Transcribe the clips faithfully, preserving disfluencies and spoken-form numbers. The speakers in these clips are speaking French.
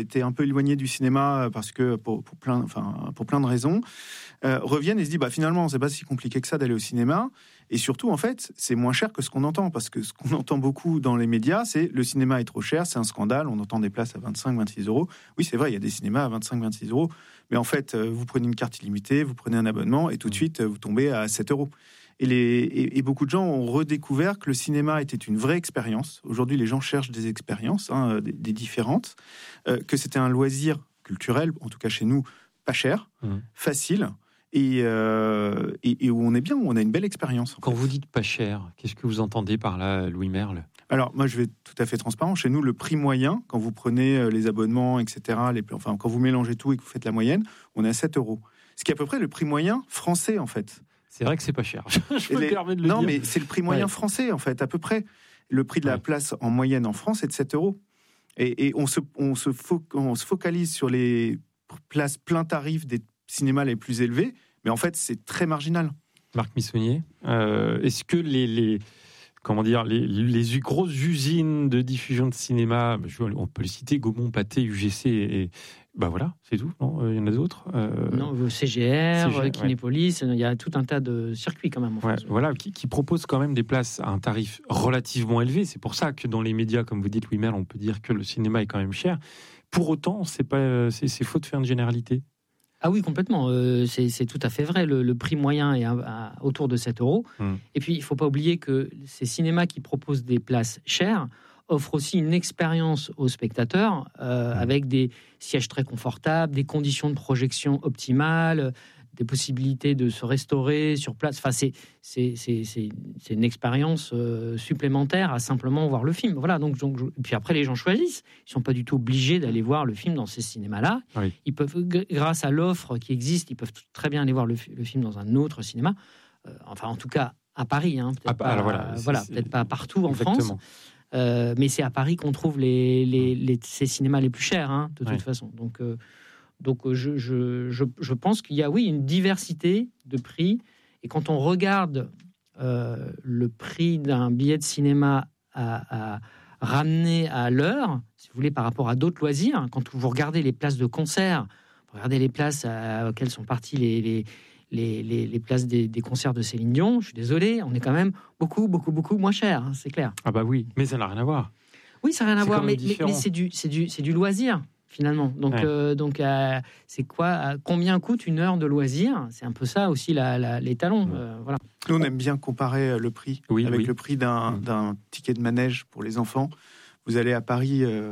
étaient un peu éloignés du cinéma parce que pour, pour plein, enfin pour plein de raisons, euh, reviennent et se disent bah finalement c'est pas si compliqué que ça d'aller au cinéma. Et surtout en fait c'est moins cher que ce qu'on entend, parce que ce qu'on entend beaucoup dans les médias c'est le cinéma est trop cher, c'est un scandale. On entend des places à vingt-cinq, vingt-six euros. Oui c'est vrai, il y a des cinémas à vingt-cinq, vingt-six euros, mais en fait vous prenez une carte illimitée, vous prenez un abonnement et tout de suite vous tombez à sept euros. Et, les, et, et beaucoup de gens ont redécouvert que le cinéma était une vraie expérience. Aujourd'hui, les gens cherchent des expériences, hein, des, des différentes, euh, que c'était un loisir culturel, en tout cas chez nous, pas cher, mmh. facile, et, euh, et, et où on est bien, où on a une belle expérience. Quand fait. Vous dites pas cher, qu'est-ce que vous entendez par là, Louis Merle ? Alors, moi, je vais être tout à fait transparent. Chez nous, le prix moyen, quand vous prenez les abonnements, et cetera, les, enfin, quand vous mélangez tout et que vous faites la moyenne, on est à sept euros. Ce qui est à peu près le prix moyen français, en fait. C'est vrai que c'est pas cher. Je me les... permets de le non, dire. Non, mais c'est le prix moyen ouais. français, en fait, à peu près. Le prix de la ouais. place en moyenne en France est de sept euros. Et, et on, se, on, se fo... on se focalise sur les places plein tarif des cinémas les plus élevés, mais en fait, c'est très marginal. Marc Missonnier, euh, est-ce que les, les, comment dire, les, les grosses usines de diffusion de cinéma, on peut les citer, Gaumont, Pathé, U G C et... Ben voilà, c'est tout, non ? Il y en a d'autres euh... Non, C G R, C G R Kinépolis, ouais. Il y a tout un tas de circuits quand même en France. Ouais, voilà, qui, qui proposent quand même des places à un tarif relativement élevé. C'est pour ça que dans les médias, comme vous dites, Louis Merle, on peut dire que le cinéma est quand même cher. Pour autant, c'est, pas, c'est, c'est faux de faire une généralité. Ah oui, complètement. Euh, c'est, c'est tout à fait vrai. Le, le prix moyen est à, à, autour de sept euros. Hum. Et puis, il ne faut pas oublier que ces cinémas qui proposent des places chères offre aussi une expérience aux spectateurs euh, mmh. avec des sièges très confortables, des conditions de projection optimales, des possibilités de se restaurer sur place. Enfin, c'est, c'est, c'est, c'est, c'est une expérience euh, supplémentaire à simplement voir le film. Voilà, donc, donc, et puis après, les gens choisissent. Ils ne sont pas du tout obligés d'aller voir le film dans ces cinémas-là. Oui. Ils peuvent, grâce à l'offre qui existe, ils peuvent très bien aller voir le, le film dans un autre cinéma. Euh, enfin, en tout cas, à Paris. Hein, peut-être, ah, pas, alors voilà, voilà, c'est, peut-être pas partout en exactement. France. Euh, mais c'est à Paris qu'on trouve les, les, les, ces cinémas les plus chers, hein, de toute ouais. façon. Donc, euh, donc je, je, je, je pense qu'il y a, oui, une diversité de prix. Et quand on regarde euh, le prix d'un billet de cinéma à, à ramener à l'heure, si vous voulez, par rapport à d'autres loisirs, quand vous regardez les places de concert, vous regardez les places à, auxquelles sont partis les... les Les, les, les places des, des concerts de Céline Dion, je suis désolé, on est quand même beaucoup, beaucoup, beaucoup moins cher, hein, c'est clair. Ah bah oui, mais ça n'a rien à voir. Oui, ça n'a rien à voir, mais, mais, mais c'est, du, c'est, du, c'est du loisir, finalement. Donc, ouais. euh, donc euh, c'est quoi, combien coûte une heure de loisir ? C'est un peu ça aussi, la, la, les talons. Ouais. Euh, voilà. Nous, on aime bien comparer le prix oui, avec oui. le prix d'un, mmh. d'un ticket de manège pour les enfants. Vous allez à Paris, il euh,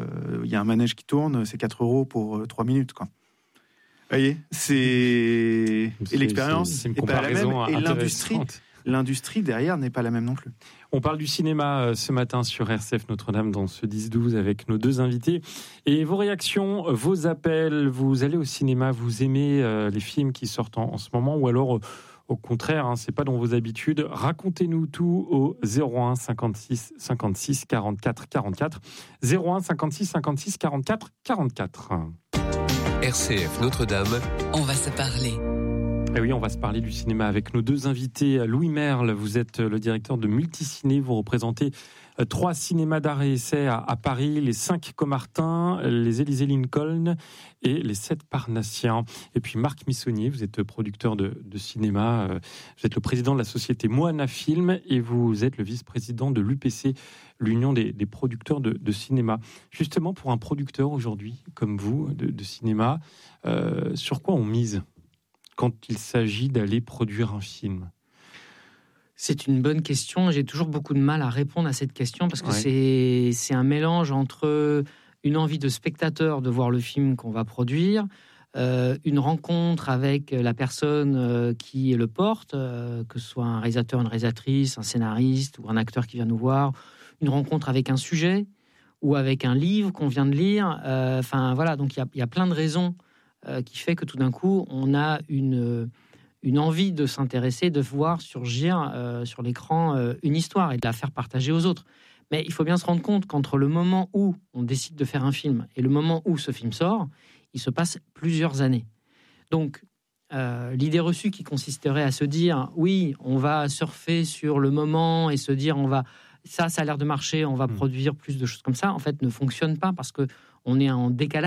y a un manège qui tourne, c'est quatre euros pour euh, trois minutes, quoi. Vous voyez, c'est... c'est et l'expérience c'est, c'est n'est pas la même, et l'industrie, l'industrie derrière n'est pas la même non plus. On parle du cinéma ce matin sur R C F Notre-Dame dans ce dix douze avec nos deux invités. Et vos réactions, vos appels, vous allez au cinéma, vous aimez euh, les films qui sortent en, en ce moment, ou alors... Euh, au contraire, hein, c'est pas dans vos habitudes. Racontez-nous tout au zéro un cinquante-six cinquante-six quarante-quatre quarante-quatre. zéro un cinquante-six cinquante-six quarante-quatre quarante-quatre. R C F Notre-Dame. On va se parler. Et oui, on va se parler du cinéma avec nos deux invités. Louis Merle, vous êtes le directeur de Multiciné. Vous représentez trois cinémas d'art et essai à, à Paris, les cinq Comartin, les Élysée Lincoln et les sept Parnassiens. Et puis Marc Missonnier, vous êtes producteur de, de cinéma. Vous êtes le président de la société Moana Film et vous êtes le vice-président de l'U P C, l'Union des, des producteurs de, de cinéma. Justement, pour un producteur aujourd'hui, comme vous, de, de cinéma, euh, sur quoi on mise quand il s'agit d'aller produire un film ? C'est une bonne question. J'ai toujours beaucoup de mal à répondre à cette question parce que ouais. c'est, c'est un mélange entre une envie de spectateur de voir le film qu'on va produire, euh, une rencontre avec la personne euh, qui le porte, euh, que ce soit un réalisateur, une réalisatrice, un scénariste ou un acteur qui vient nous voir, une rencontre avec un sujet ou avec un livre qu'on vient de lire. Enfin, euh, voilà, donc il y, y a plein de raisons euh, qui fait que tout d'un coup, on a une... une envie de s'intéresser, de voir surgir euh, sur l'écran euh, une histoire et de la faire partager aux autres. Mais il faut bien se rendre compte qu'entre le moment où on décide de faire un film et le moment où ce film sort, il se passe plusieurs années. Donc, euh, l'idée reçue qui consisterait à se dire « oui, on va surfer sur le moment et se dire on va ça, ça a l'air de marcher, on va mmh. produire plus de choses comme ça », en fait, ne fonctionne pas parce qu'on est en décalage.